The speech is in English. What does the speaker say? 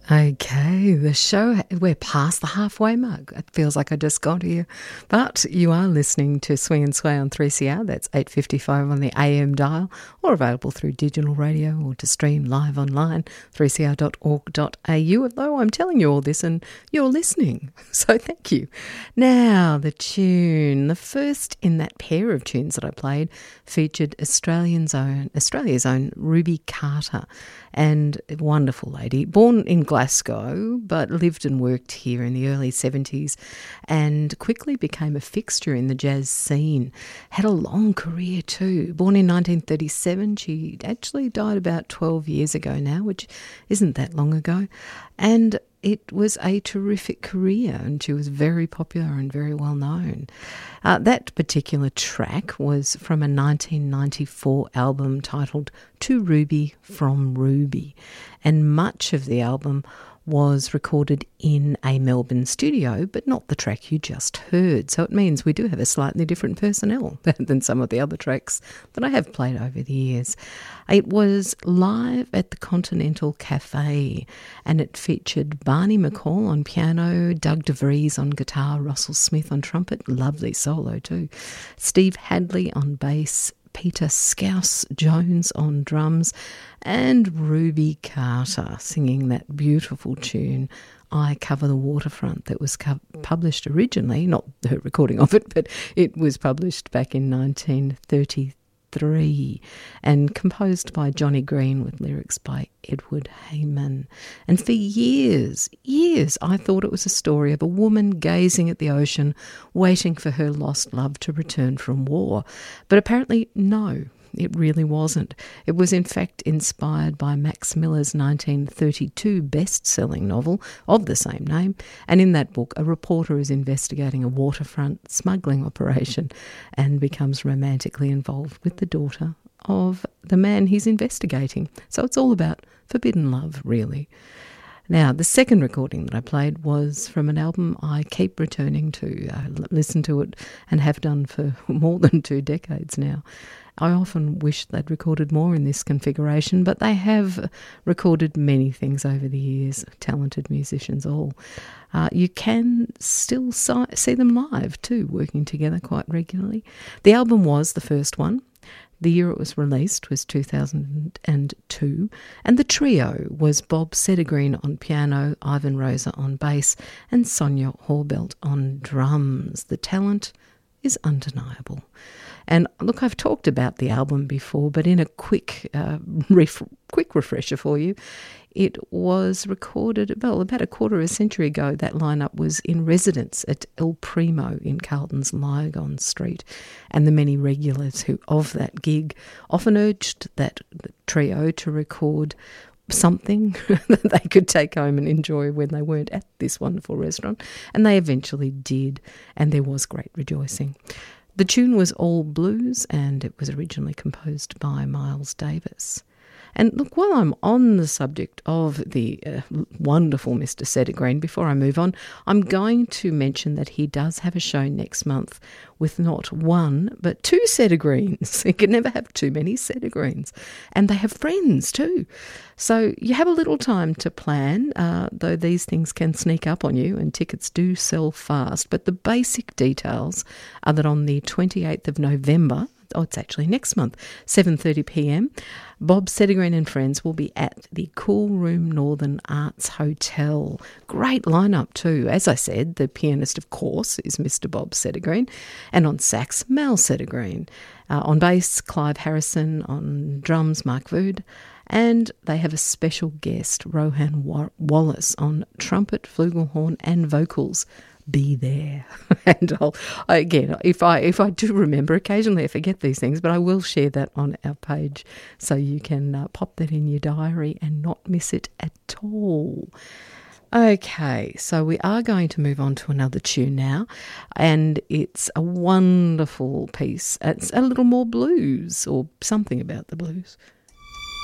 Okay, the show, we're past the halfway mark. It feels like I just got here. But you are listening to Swing and Sway on 3CR. That's 8:55 on the AM dial, or available through digital radio or to stream live online, 3cr.org.au. Although I'm telling you all this and you're listening, so thank you. Now, the tune, the first in that pair of tunes that I played, featured Australia's own Ruby Carter, and a wonderful lady, born in Glasgow, but lived and worked here in the early 70s and quickly became a fixture in the jazz scene. Had a long career too. Born in 1937, she actually died about 12 years ago now, which isn't that long ago. And it was a terrific career, and she was very popular and very well known. That particular track was from a 1994 album titled To Ruby from Ruby, and much of the album was recorded in a Melbourne studio, but not the track you just heard. So it means we do have a slightly different personnel than some of the other tracks that I have played over the years. It was live at the Continental Cafe, and it featured Barney McCall on piano, Doug DeVries on guitar, Russell Smith on trumpet, lovely solo too, Steve Hadley on bass, Peter Scouse-Jones on drums, and Ruby Carter singing that beautiful tune, I Cover the Waterfront, that was published originally, not her recording of it, but it was published back in 1933 and composed by Johnny Green with lyrics by Edward Heyman. And for years, I thought it was a story of a woman gazing at the ocean, waiting for her lost love to return from war. But apparently, no, it really wasn't. It was in fact inspired by Max Miller's 1932 best-selling novel of the same name, and in that book a reporter is investigating a waterfront smuggling operation and becomes romantically involved with the daughter of the man he's investigating. So it's all about forbidden love, really. Now, the second recording that I played was from an album I keep returning to. I listen to it and have done for more than 2 decades now. I often wish they'd recorded more in this configuration, but they have recorded many things over the years, talented musicians all. You can still see them live too, working together quite regularly. The album was the first one. The year it was released was 2002, and the trio was Bob Sedergreen on piano, Ivan Rosa on bass, and Sonia Horbelt on drums. The talent is undeniable. And look, I've talked about the album before, but in a quick refresher for you, it was recorded, about a quarter of a century ago. That lineup was in residence at El Primo in Carlton's Lygon Street, and the many regulars of that gig often urged the trio to record something that they could take home and enjoy when they weren't at this wonderful restaurant, and they eventually did, and there was great rejoicing. The tune was all blues, and it was originally composed by Miles Davis. And look, while I'm on the subject of the wonderful Mr. Sedergreen, before I move on, I'm going to mention that he does have a show next month with not one, but 2 Sedergreens. You can never have too many Sedergreens. And they have friends too. So you have a little time to plan, though these things can sneak up on you and tickets do sell fast. But the basic details are that on the 28th of November, it's actually next month, 7:30pm, Bob Sedergreen and friends will be at the Cool Room Northern Arts Hotel. Great lineup too. As I said, the pianist, of course, is Mr. Bob Sedergreen, and on sax, Mal Sedergreen. On bass, Clive Harrison. On drums, Mark Vood. And they have a special guest, Rohan Wallace, on trumpet, flugelhorn and vocals. Be there. And again, if I do remember, occasionally I forget these things, but I will share that on our page so you can pop that in your diary and not miss it at all. Okay, so we are going to move on to another tune now, and it's a wonderful piece. It's a little more blues, or something about the blues.